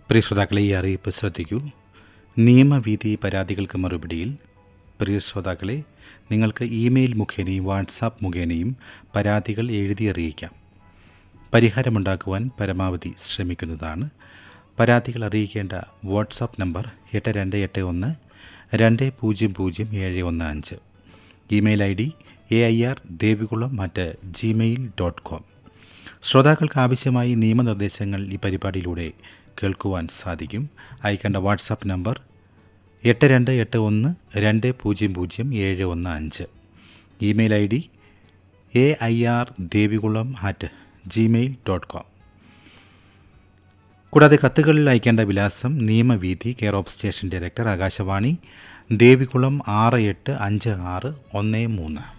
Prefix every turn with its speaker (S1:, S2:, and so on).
S1: പ്രിയ ശ്രോതാക്കളെ, ഈ അറിയിപ്പ് ശ്രദ്ധിക്കൂ. നിയമവീതി പരാതികൾക്ക് മറുപടിയിൽ പ്രിയ ശ്രോതാക്കളെ, നിങ്ങൾക്ക് ഇമെയിൽ മുഖേനയും വാട്സാപ്പ് മുഖേനയും പരാതികൾ എഴുതി അറിയിക്കാം. പരിഹാരമുണ്ടാക്കുവാൻ പരമാവധി ശ്രമിക്കുന്നതാണ്. പരാതികൾ അറിയിക്കേണ്ട വാട്സാപ്പ് നമ്പർ 8281200715. Email ID airdeviകുളം@gmail.com. ശ്രോതാക്കൾക്ക് ആവശ്യമായി നിയമനിർദ്ദേശങ്ങൾ ഈ പരിപാടിയിലൂടെ കേൾക്കുവാൻ സാധിക്കും. അയക്കേണ്ട വാട്സാപ്പ് നമ്പർ 8281200715. Email ID airdeviകുളം@gmail.com. കൂടാതെ കത്തുകളിൽ അയക്കേണ്ട വിലാസം നിയമവീതി, care of station director, Akashvani, Devikulam 685613.